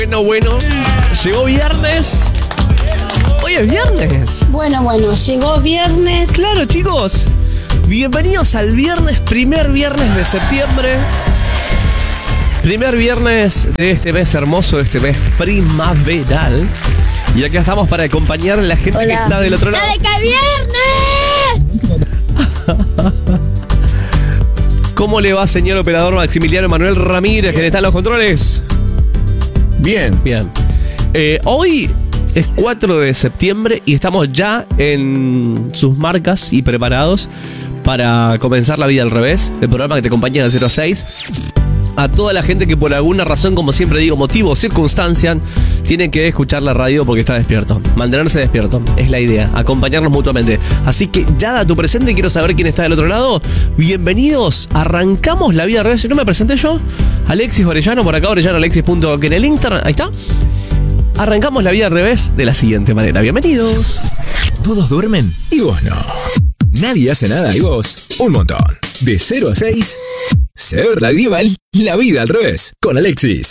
Bueno, llegó viernes. Hoy es viernes. Bueno, llegó viernes. Claro, chicos. Bienvenidos al primer viernes de septiembre. Primer viernes de este mes hermoso, de este mes primaveral. Y acá estamos para acompañar a la gente que está del otro lado. ¡Dale, que viernes! ¿Cómo le va, señor operador Maximiliano Manuel Ramírez, que está en los controles? Bien. Hoy es 4 de septiembre y estamos ya en sus marcas y preparados para comenzar La Vida al Revés, el programa que te acompaña de 0 a 6. A toda la gente que por alguna razón, como siempre digo, motivo o circunstancia, tienen que escuchar la radio porque está despierto. Mantenerse despierto, es la idea, acompañarnos mutuamente. Así que ya da tu presente, quiero saber quién está del otro lado. Bienvenidos, arrancamos La Vida al Revés. ¿No me presenté yo? Alexis Orellano, por acá, orellanoalexis.que en el Instagram, ahí está. Arrancamos La Vida al Revés de la siguiente manera. Bienvenidos. Todos duermen y vos no. Nadie hace nada y vos un montón. De 0 a 6, Ser Radieval, La Vida al Revés, con Alexis.